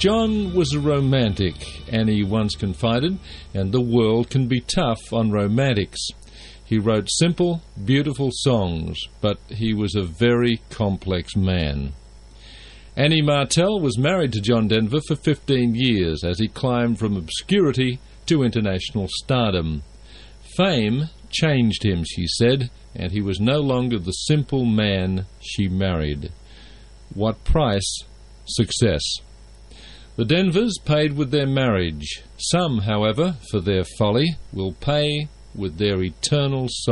John was a romantic, Annie once confided, and the world can be tough on romantics. He wrote simple, beautiful songs, but he was a very complex man. Annie Martell was married to John Denver for 15 years as he climbed from obscurity to international stardom. Fame changed him, she said, and he was no longer the simple man she married. What price? Success. The Denvers paid with their marriage. Some, however, for their folly, will pay with their eternal sorrow.